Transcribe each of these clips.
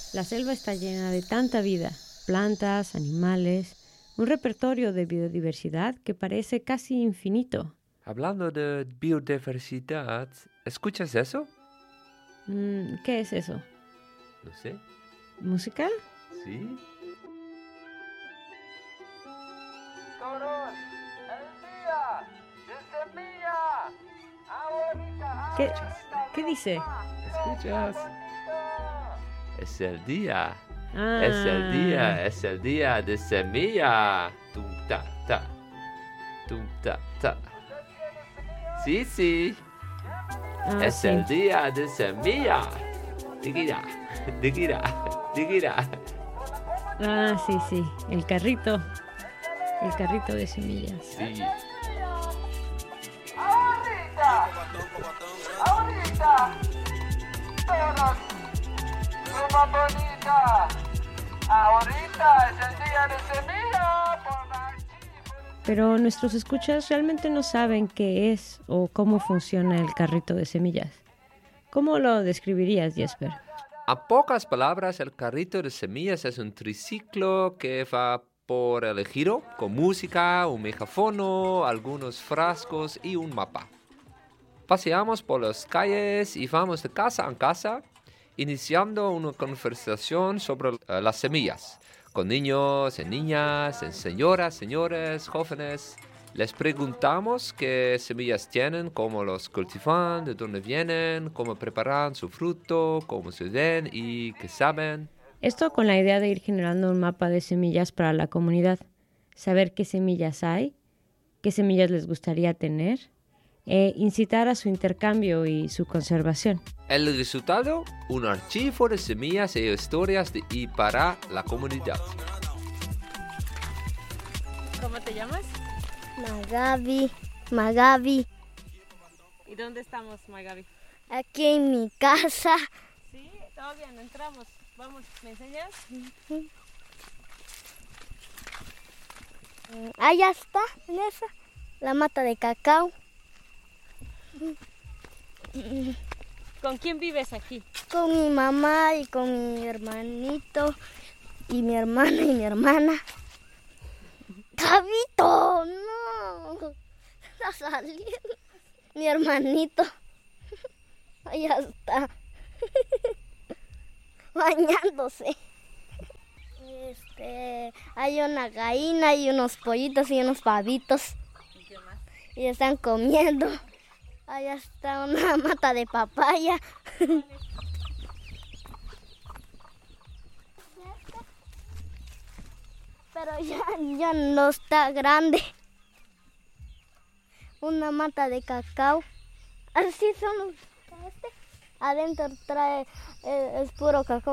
La selva está llena de tanta vida, plantas, animales, un repertorio de biodiversidad que parece casi infinito. Hablando de biodiversidad, ¿escuchas eso? ¿Qué es eso? No sé. ¿Música? ¿Sí? Toros, el día de semilla. ¿Qué dice? ¿Escuchas? Es el día. Ah, Es el día de semilla. Tum ta ta. Tum ta ta. Sí, sí. Es sí. el día de semilla. Digira, digira, digira. Ah, sí, sí. El carrito de semillas. Sí. Ahorita, toros, pluma bonita. Ahorita es el día de semilla. Por aquí. Pero nuestros escuchas realmente no saben qué es o cómo funciona el carrito de semillas. ¿Cómo lo describirías, Jesper? A pocas palabras, el carrito de semillas es un triciclo que va por el ejido con música, un megafono, algunos frascos y un mapa. Paseamos por las calles y vamos de casa en casa, iniciando una conversación sobre las semillas, con niños y niñas, señoras, señores, jóvenes. Les preguntamos qué semillas tienen, cómo los cultivan, de dónde vienen, cómo preparan su fruto, cómo se ven y qué saben. Esto con la idea de ir generando un mapa de semillas para la comunidad, saber qué semillas hay, qué semillas les gustaría tener, e incitar a su intercambio y su conservación. El resultado, un archivo de semillas e historias de y para la comunidad. ¿Cómo te llamas? Magabi, ¿Y dónde estamos, Magabi? aquí en mi casa. Sí, todavía no entramos. Vamos, ¿me enseñas? Allá está, en esa, la mata de cacao. ¿Con quién vives aquí? Con mi mamá y con mi hermanito y mi hermana y mi hermana. ¡Cabito! ¡No! Está saliendo. Mi hermanito. Allá está. Bañándose. Hay una gallina y unos pollitos y unos pavitos. ¿Y qué más? Y están comiendo. Allá está una mata de papaya. Pero ya no está grande. Una mata de cacao. Así son los. Adentro trae es puro cacao.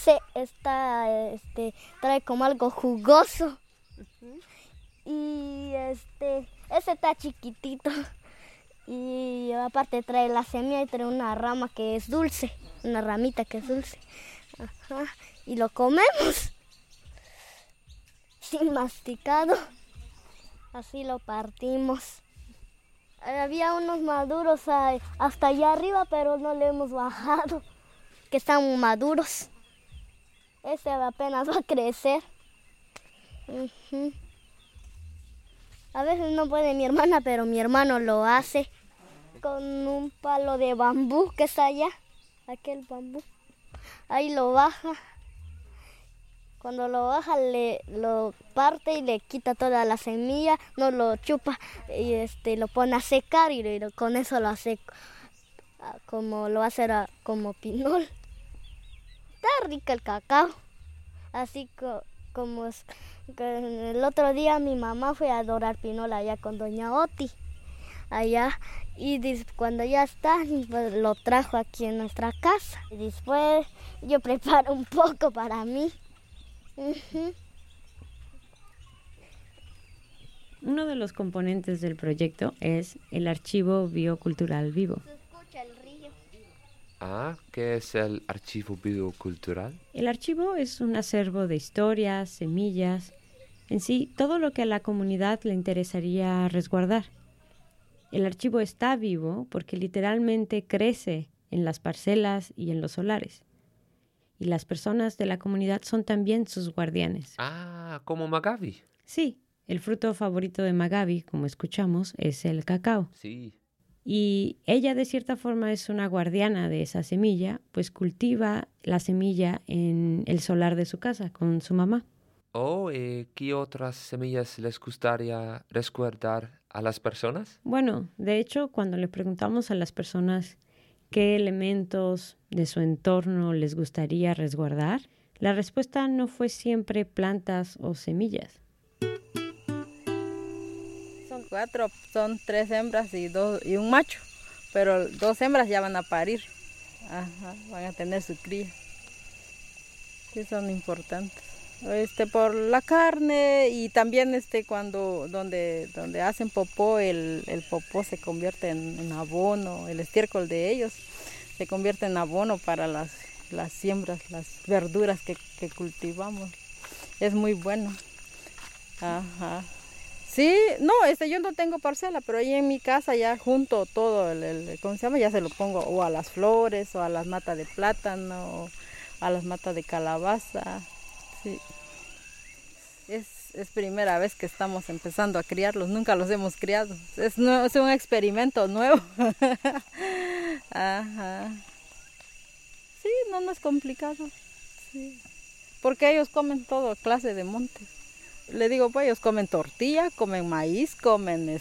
Trae como algo jugoso. Y ese está chiquitito. Y aparte trae la semilla y trae una rama que es dulce. Una ramita que es dulce. Ajá. Y lo comemos. Sin masticado. Así lo partimos. Había unos maduros hasta allá arriba, pero no le hemos bajado. Que están maduros. Este apenas va a crecer. Uh-huh. A veces no puede mi hermana, pero mi hermano lo hace con un palo de bambú que está allá. Aquel bambú. Ahí lo baja. Cuando lo baja, lo parte y le quita toda la semilla, no lo chupa y lo pone a secar y con eso lo hace como lo va a hacer como pinol. Está rico el cacao. Así como el otro día mi mamá fue a adorar pinol allá con doña Oti. Allá y cuando ya está, pues, lo trajo aquí en nuestra casa. Y después yo preparo un poco para mí. Uh-huh. Uno de los componentes del proyecto es el Archivo Biocultural Vivo. Se escucha el río. ¿Qué es el archivo biocultural? El archivo es un acervo de historias, semillas, en sí, todo lo que a la comunidad le interesaría resguardar. El archivo está vivo porque literalmente crece en las parcelas y en los solares. y las personas de la comunidad son también sus guardianes. Ah, como Magabi. Sí, el fruto favorito de Magabi, como escuchamos, es el cacao. Sí. Y ella de cierta forma es una guardiana de esa semilla, pues cultiva la semilla en el solar de su casa con su mamá. Oh, ¿qué otras semillas les gustaría resguardar a las personas? Bueno, de hecho, cuando le preguntamos a las personas qué elementos de su entorno les gustaría resguardar, la respuesta no fue siempre plantas o semillas. Son 4, son 3 hembras y un macho, pero 2 hembras ya van a parir. Ajá, van a tener su cría. Sí, son importantes. Por la carne y también cuando donde hacen popó, el popó se convierte en abono, el estiércol de ellos se convierte en abono para las siembras, las verduras que cultivamos. Es muy bueno. Ajá. Sí, no, yo no tengo parcela, pero ahí en mi casa ya junto todo ¿cómo se llama? Ya se lo pongo o a las flores o a las matas de plátano, o a las matas de calabaza. Sí. Es primera vez que estamos empezando a criarlos, nunca los hemos criado. Es un experimento nuevo. Ajá. Sí, no es complicado. Sí. Porque ellos comen todo clase de monte. Le digo, pues ellos comen tortilla, comen maíz, comen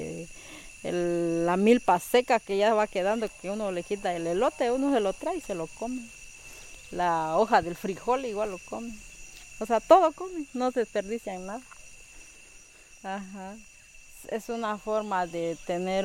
la milpa seca que ya va quedando, que uno le quita el elote, uno se lo trae y se lo come. La hoja del frijol igual lo come. O sea, todo comen, no desperdician nada. Ajá. Es una forma de tener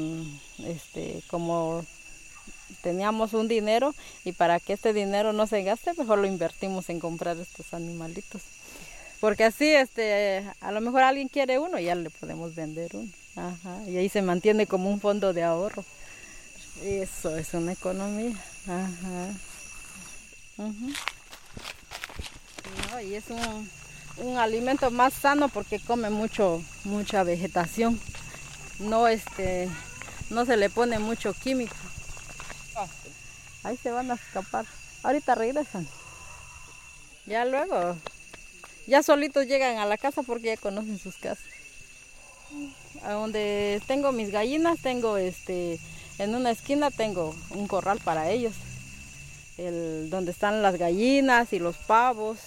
como teníamos un dinero y para que este dinero no se gaste, mejor lo invertimos en comprar estos animalitos. Porque así, a lo mejor alguien quiere uno y ya le podemos vender uno. Ajá. Y ahí se mantiene como un fondo de ahorro. Eso es una economía. Ajá. Uh-huh. No, y es un alimento más sano porque come mucha vegetación. No, no se le pone mucho químico. Ahí se van a escapar. Ahorita regresan. Ya luego, ya solitos llegan a la casa porque ya conocen sus casas. A donde tengo mis gallinas, tengo en una esquina tengo un corral para ellos. Donde están las gallinas y los pavos.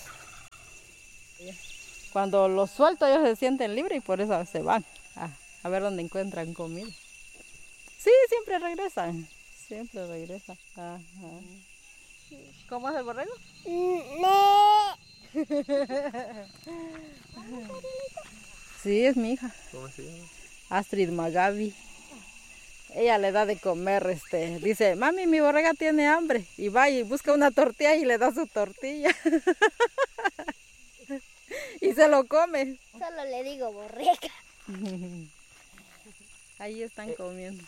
Cuando los suelto ellos se sienten libres y por eso se van a ver dónde encuentran comida. Sí, siempre regresan. Ajá. ¿Cómo es el borrego? Sí, es mi hija. ¿Cómo se llama? Astrid Magabi. Ella le da de comer, dice, mami, mi borrega tiene hambre. Y va y busca una tortilla y le da su tortilla. Y se lo come. Solo le digo borrega. Ahí están comiendo.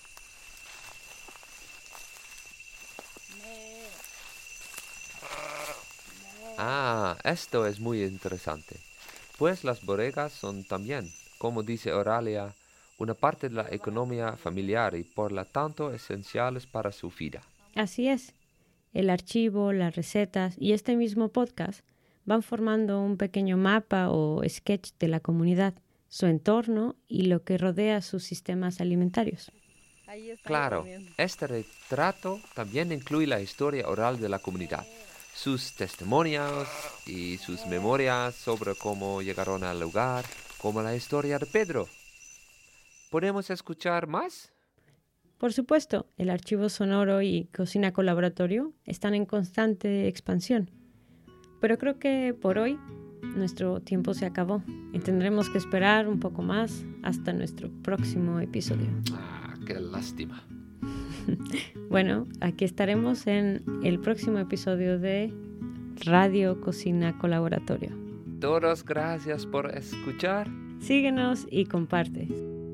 Ah, esto es muy interesante. Pues las bodegas son también, como dice Oralia, una parte de la economía familiar y por lo tanto esenciales para su vida. Así es. El archivo, las recetas y este mismo podcast van formando un pequeño mapa o sketch de la comunidad, su entorno y lo que rodea sus sistemas alimentarios. Claro, este retrato también incluye la historia oral de la comunidad, sus testimonios y sus memorias sobre cómo llegaron al lugar, como la historia de Pedro. ¿Podemos escuchar más? Por supuesto, el archivo sonoro y Cocina Colaboratorio están en constante expansión. Pero creo que por hoy nuestro tiempo se acabó y tendremos que esperar un poco más hasta nuestro próximo episodio. Ah, qué lástima. Bueno, aquí estaremos en el próximo episodio de Radio Cocina Colaboratorio. Todos gracias por escuchar. Síguenos y comparte.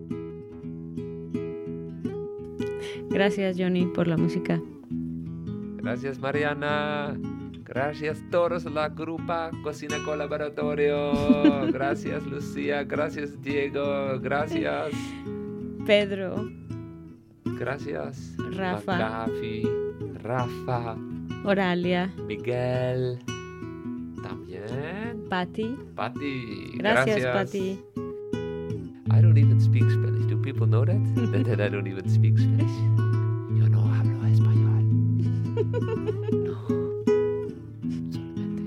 Gracias, Johnny, por la música. Gracias, Mariana. Gracias todos la grupa Cocina Colaboratorio. Gracias, Lucía. Gracias, Diego. Gracias, Pedro. Gracias, Rafa. Magabi, Rafa. Oralia, Miguel, también Patti. Patti. Gracias, Patti. I don't even speak Spanish. Do people know that? that I don't even speak Spanish? Yo no hablo español. No. Solamente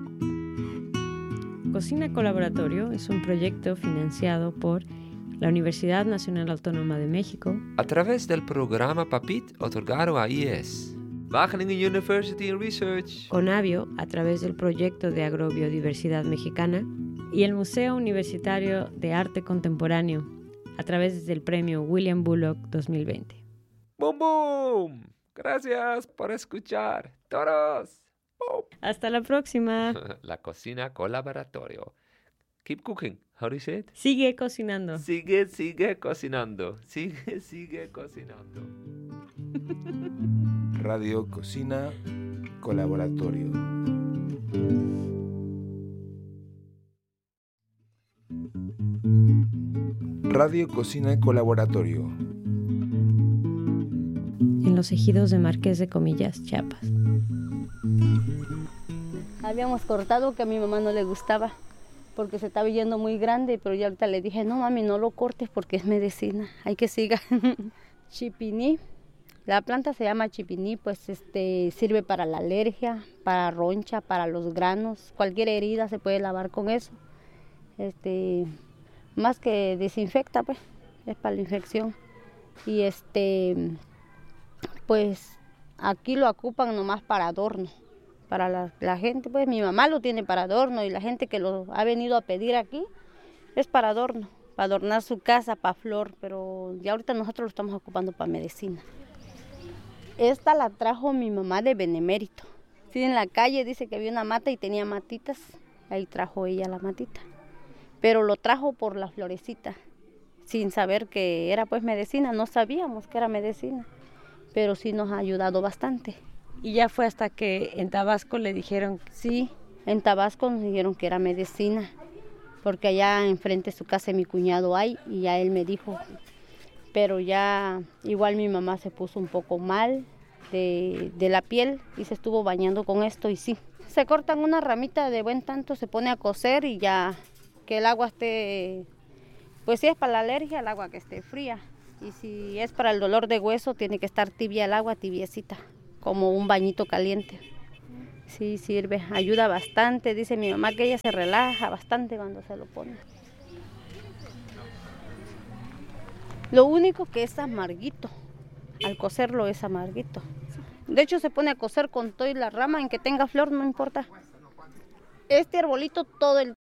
un poco. Cocina Colaboratorio es un proyecto financiado por la Universidad Nacional Autónoma de México, A través del programa PAPIT otorgado a IES, Wageningen University and Research. Conavio a través del proyecto de Agrobiodiversidad Mexicana y el Museo Universitario de Arte Contemporáneo a través del premio William Bullock 2020. ¡Boom, boom! Gracias por escuchar, todos. Boom. Hasta la próxima. La cocina colaboratorio. Keep cooking. How do you say it? Sigue cocinando. Sigue cocinando. Sigue cocinando. Radio Cocina Colaboratorio. Radio Cocina Colaboratorio. En los ejidos de Marqués de Comillas, Chiapas. Habíamos cortado que a mi mamá no le gustaba porque se estaba yendo muy grande, pero ya ahorita le dije, no mami, no lo cortes porque es medicina, hay que siga. Chipiní, la planta se llama chipiní, pues sirve para la alergia, para roncha, para los granos, cualquier herida se puede lavar con eso. Más que desinfecta, pues, es para la infección. Y pues aquí lo ocupan nomás para adorno. Para la gente, pues mi mamá lo tiene para adorno y la gente que lo ha venido a pedir aquí es para adorno, para adornar su casa, para flor, pero ya ahorita nosotros lo estamos ocupando para medicina. Esta la trajo mi mamá de Benemérito. Sí, en la calle dice que había una mata y tenía matitas, ahí trajo ella la matita, pero lo trajo por la florecita, sin saber que era pues medicina, no sabíamos que era medicina, pero sí nos ha ayudado bastante. Y ya fue hasta que en Tabasco le dijeron. Sí, en Tabasco nos dijeron que era medicina, porque allá enfrente de su casa mi cuñado hay y ya él me dijo. Pero ya igual mi mamá se puso un poco mal de la piel y se estuvo bañando con esto y sí. Se cortan una ramita de buen tanto, se pone a cocer y ya que el agua esté, pues si es para la alergia, el agua que esté fría. Y si es para el dolor de hueso, tiene que estar tibia el agua, tibiecita, como un bañito caliente. Sí, sirve, ayuda bastante. Dice mi mamá que ella se relaja bastante cuando se lo pone. Lo único que es amarguito, al cocerlo es amarguito. De hecho se pone a cocer con todo y la rama en que tenga flor, no importa. Este arbolito todo el